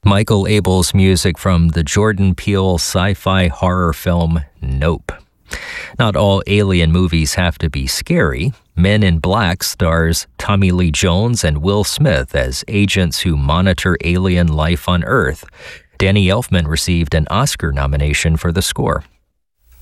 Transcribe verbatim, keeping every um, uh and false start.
Michael Abel's music from the Jordan Peele sci-fi horror film Nope. Not all alien movies have to be scary. Men in Black stars Tommy Lee Jones and Will Smith as agents who monitor alien life on Earth. Danny Elfman received an Oscar nomination for the score.